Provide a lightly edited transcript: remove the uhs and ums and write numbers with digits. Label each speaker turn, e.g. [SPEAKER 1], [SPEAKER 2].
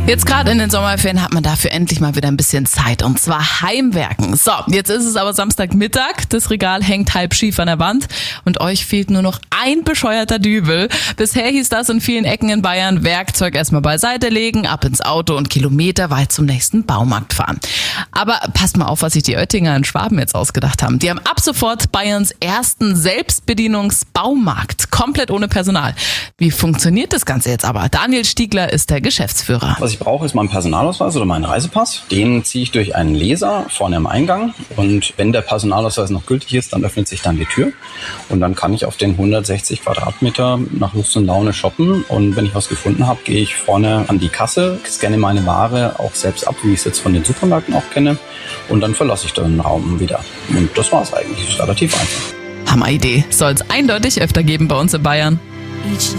[SPEAKER 1] Jetzt gerade in den Sommerferien hat man dafür endlich mal wieder ein bisschen Zeit, und zwar Heimwerken. So, jetzt ist es aber Samstagmittag, das Regal hängt halb schief an der Wand und euch fehlt nur noch ein bescheuerter Dübel. Bisher hieß das in vielen Ecken in Bayern: Werkzeug erstmal beiseite legen, ab ins Auto und kilometerweit zum nächsten Baumarkt fahren. Aber passt mal auf, was sich die Oettinger in Schwaben jetzt ausgedacht haben. Die haben ab sofort Bayerns ersten Selbstbedienungsbaumarkt, komplett ohne Personal. Wie funktioniert das Ganze jetzt aber? Daniel Stiegler ist der Geschäftsführer.
[SPEAKER 2] Was ich brauche, ist mein Personalausweis oder mein Reisepass. Den ziehe ich durch einen Laser vorne am Eingang. Und wenn der Personalausweis noch gültig ist, dann öffnet sich dann die Tür. Und dann kann ich auf den 160 Quadratmeter nach Lust und Laune shoppen. Und wenn ich was gefunden habe, gehe ich vorne an die Kasse, scanne meine Ware auch selbst ab, wie ich es jetzt von den Supermärkten auch kenne. Und dann verlasse ich den Raum wieder. Und das war's eigentlich. Das ist relativ einfach.
[SPEAKER 1] Hammeridee. Soll es eindeutig öfter geben bei uns in Bayern.